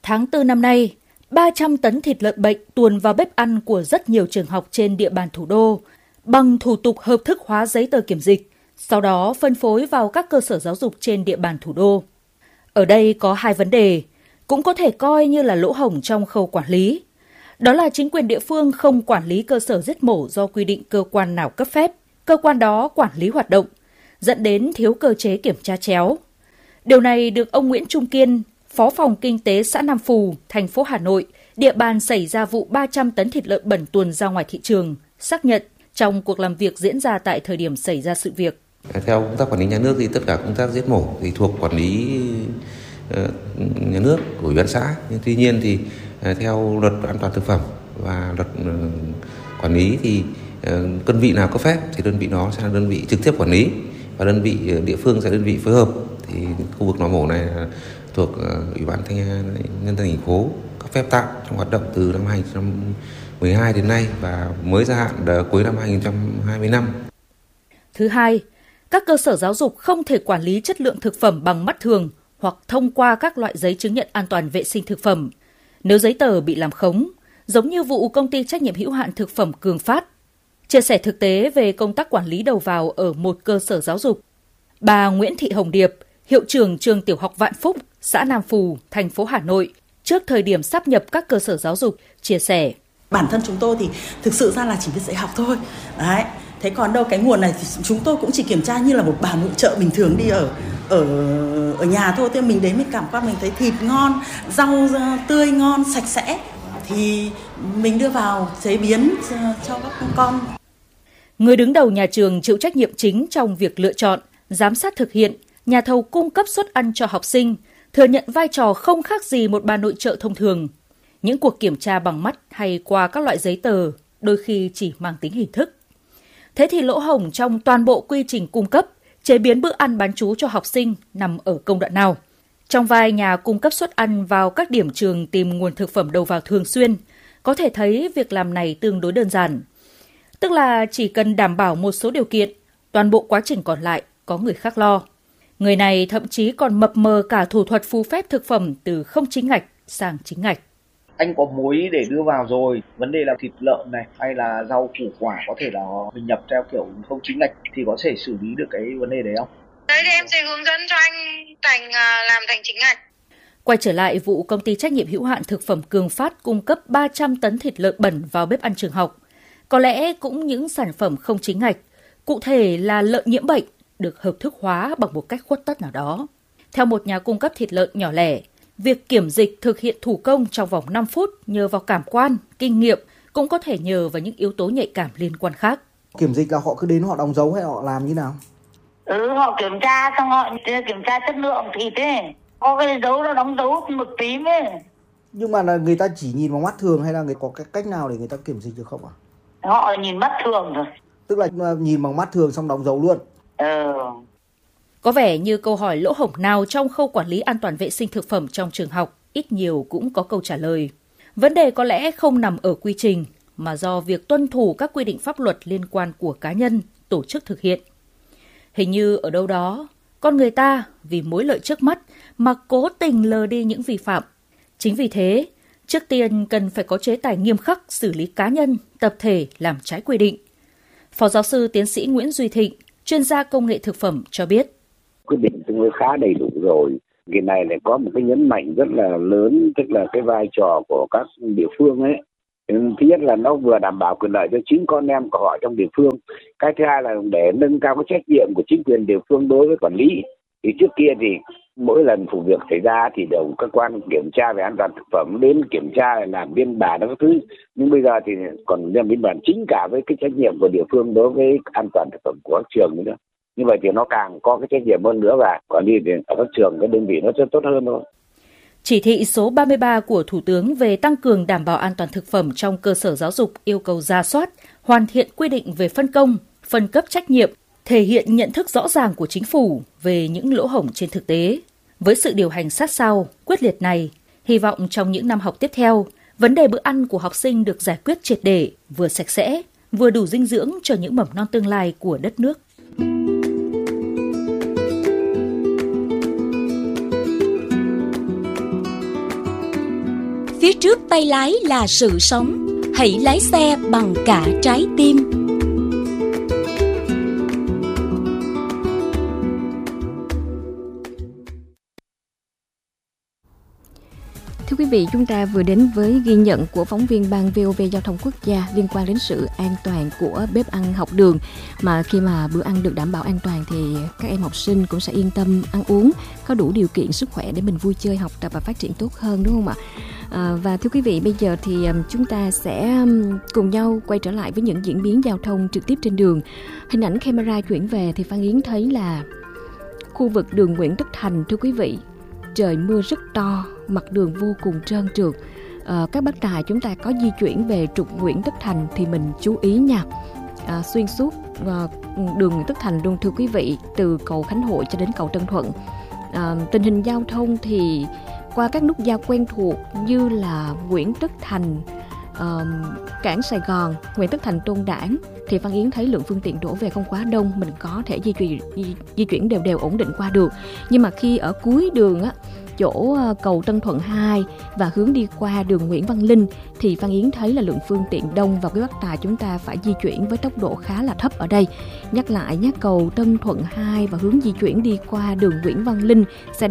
Tháng 4 năm nay, 300 tấn thịt lợn bệnh tuồn vào bếp ăn của rất nhiều trường học trên địa bàn thủ đô bằng thủ tục hợp thức hóa giấy tờ kiểm dịch, sau đó phân phối vào các cơ sở giáo dục trên địa bàn thủ đô. Ở đây có hai vấn đề, cũng có thể coi như là lỗ hổng trong khâu quản lý. Đó là chính quyền địa phương không quản lý cơ sở giết mổ do quy định cơ quan nào cấp phép, cơ quan đó quản lý hoạt động, dẫn đến thiếu cơ chế kiểm tra chéo. Điều này được ông Nguyễn Trung Kiên, Phó phòng Kinh tế xã Nam Phù, thành phố Hà Nội, địa bàn xảy ra vụ 300 tấn thịt lợn bẩn tuồn ra ngoài thị trường, xác nhận trong cuộc làm việc diễn ra tại thời điểm xảy ra sự việc. Theo công tác quản lý nhà nước thì tất cả công tác giết mổ thì thuộc quản lý nhà nước của Ủy ban xã. Nhưng tuy nhiên thì theo luật an toàn thực phẩm và luật quản lý thì đơn vị nào cấp phép thì đơn vị đó sẽ là đơn vị trực tiếp quản lý và đơn vị địa phương sẽ là đơn vị phối hợp. Thì khu vực lò mổ này thuộc Ủy ban nhân dân thành phố cấp phép tạm trong hoạt động từ năm 2012 đến nay và mới gia hạn cuối năm 2025. Thứ hai, các cơ sở giáo dục không thể quản lý chất lượng thực phẩm bằng mắt thường hoặc thông qua các loại giấy chứng nhận an toàn vệ sinh thực phẩm. Nếu giấy tờ bị làm khống, giống như vụ công ty trách nhiệm hữu hạn thực phẩm Cường Phát. Chia sẻ thực tế về công tác quản lý đầu vào ở một cơ sở giáo dục, bà Nguyễn Thị Hồng Điệp, hiệu trưởng trường tiểu học Vạn Phúc, xã Nam Phù, thành phố Hà Nội, trước thời điểm sáp nhập các cơ sở giáo dục, chia sẻ. Bản thân chúng tôi thì thực sự ra là chỉ biết dạy học thôi. Đấy. Thế còn đâu cái nguồn này thì chúng tôi cũng chỉ kiểm tra như là một bà nội trợ bình thường đi ở nhà thôi. Thế mình đến mình cảm quan mình thấy thịt ngon, rau tươi ngon, sạch sẽ thì mình đưa vào chế biến cho các con. Người đứng đầu nhà trường chịu trách nhiệm chính trong việc lựa chọn, giám sát thực hiện, nhà thầu cung cấp suất ăn cho học sinh, thừa nhận vai trò không khác gì một bà nội trợ thông thường. Những cuộc kiểm tra bằng mắt hay qua các loại giấy tờ đôi khi chỉ mang tính hình thức. Thế thì lỗ hổng trong toàn bộ quy trình cung cấp, chế biến bữa ăn bán trú cho học sinh nằm ở công đoạn nào? Trong vai nhà cung cấp suất ăn vào các điểm trường tìm nguồn thực phẩm đầu vào thường xuyên, có thể thấy việc làm này tương đối đơn giản. Tức là chỉ cần đảm bảo một số điều kiện, toàn bộ quá trình còn lại có người khác lo. Người này thậm chí còn mập mờ cả thủ thuật phù phép thực phẩm từ không chính ngạch sang chính ngạch. Anh có muối để đưa vào rồi, vấn đề là thịt lợn này hay là rau củ quả có thể là mình nhập theo kiểu không chính ngạch thì có thể xử lý được cái vấn đề đấy không? Đấy thì em sẽ hướng dẫn cho anh làm thành chính ngạch. Quay trở lại vụ công ty trách nhiệm hữu hạn thực phẩm Cường Phát cung cấp 300 tấn thịt lợn bẩn vào bếp ăn trường học. Có lẽ cũng những sản phẩm không chính ngạch, cụ thể là lợn nhiễm bệnh, được hợp thức hóa bằng một cách khuất tất nào đó. Theo một nhà cung cấp thịt lợn nhỏ lẻ, việc kiểm dịch thực hiện thủ công trong vòng 5 phút nhờ vào cảm quan, kinh nghiệm cũng có thể nhờ vào những yếu tố nhạy cảm liên quan khác. Kiểm dịch là họ cứ đến họ đóng dấu hay họ làm như nào? Họ kiểm tra xong họ kiểm tra chất lượng thịt ấy. Có cái dấu nó đóng dấu mực tím ấy. Nhưng mà là người ta chỉ nhìn bằng mắt thường hay là người có cái cách nào để người ta kiểm dịch được không ạ? Họ nhìn mắt thường thôi. Tức là nhìn bằng mắt thường xong đóng dấu luôn. Có vẻ như câu hỏi lỗ hổng nào trong khâu quản lý an toàn vệ sinh thực phẩm trong trường học ít nhiều cũng có câu trả lời. Vấn đề có lẽ không nằm ở quy trình, mà do việc tuân thủ các quy định pháp luật liên quan của cá nhân, tổ chức thực hiện. Hình như ở đâu đó, con người ta vì mối lợi trước mắt mà cố tình lờ đi những vi phạm. Chính vì thế, trước tiên cần phải có chế tài nghiêm khắc xử lý cá nhân, tập thể làm trái quy định. Phó giáo sư tiến sĩ Nguyễn Duy Thịnh, chuyên gia công nghệ thực phẩm cho biết. Quyết định tương đối khá đầy đủ rồi. Cái này lại có một cái nhấn mạnh rất là lớn, tức là cái vai trò của các địa phương ấy. Thứ nhất là nó vừa đảm bảo quyền lợi cho chính con em của họ trong địa phương. Cái thứ hai là để nâng cao cái trách nhiệm của chính quyền địa phương đối với quản lý. Thì trước kia thì mỗi lần vụ việc xảy ra thì đều cơ quan kiểm tra về an toàn thực phẩm đến kiểm tra làm biên bản các thứ. Nhưng bây giờ thì còn làm biên bản chính cả với cái trách nhiệm của địa phương đối với an toàn thực phẩm của các trường nữa. Như vậy thì nó càng có cái trách nhiệm hơn nữa và quản lý ở các trường, các đơn vị nó sẽ tốt hơn thôi. Chỉ thị số 33 của Thủ tướng về tăng cường đảm bảo an toàn thực phẩm trong cơ sở giáo dục yêu cầu rà soát, hoàn thiện quy định về phân công, phân cấp trách nhiệm, thể hiện nhận thức rõ ràng của chính phủ về những lỗ hổng trên thực tế. Với sự điều hành sát sao, quyết liệt này, hy vọng trong những năm học tiếp theo, vấn đề bữa ăn của học sinh được giải quyết triệt để, vừa sạch sẽ, vừa đủ dinh dưỡng cho những mầm non tương lai của đất nước. Phía trước tay lái là sự sống. Hãy lái xe bằng cả trái tim. Thưa quý vị, chúng ta vừa đến với ghi nhận của phóng viên Ban VOV Giao thông Quốc gia liên quan đến sự an toàn của bếp ăn học đường. Mà khi mà bữa ăn được đảm bảo an toàn thì các em học sinh cũng sẽ yên tâm ăn uống, có đủ điều kiện sức khỏe để mình vui chơi, học tập và phát triển tốt hơn, đúng không ạ? Và thưa quý vị, bây giờ thì chúng ta sẽ cùng nhau quay trở lại với những diễn biến giao thông trực tiếp trên đường. Hình ảnh camera chuyển về thì Phan Yến thấy là khu vực đường Nguyễn Tất Thành, thưa quý vị, trời mưa rất to, mặt đường vô cùng trơn trượt. Các bác tài chúng ta có di chuyển về trục Nguyễn Tất Thành thì mình chú ý nha. Xuyên suốt đường Nguyễn Tất Thành luôn, thưa quý vị, từ cầu Khánh Hội cho đến cầu Tân Thuận. Tình hình giao thông thì qua các nút giao quen thuộc như là Nguyễn Tất Thành, cảng Sài Gòn, Nguyễn Tất Thành, Tôn Đản thì Phan Yến thấy lượng phương tiện đổ về không quá đông, mình có thể di chuyển đều ổn định qua được. Nhưng mà khi ở cuối đường á, chỗ cầu Tân Thuận 2 và hướng đi qua đường Nguyễn Văn Linh thì Phan Yến thấy là lượng phương tiện đông và quý bác tài chúng ta phải di chuyển với tốc độ khá là thấp ở đây. Nhắc lại nhé, cầu Tân Thuận 2 và hướng di chuyển đi qua đường Nguyễn Văn Linh sẽ